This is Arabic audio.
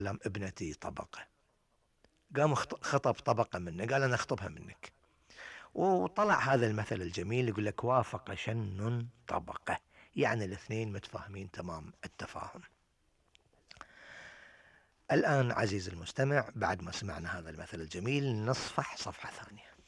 لم ابنتي طبقة. قام خطب طبقة منه، قال أنا أخطبها منك. وطلع هذا المثل الجميل يقول لك وافق شن طبقة، يعني الاثنين متفاهمين تمام التفاهم. الآن عزيزي المستمع، بعد ما سمعنا هذا المثل الجميل نصفح صفحة ثانية.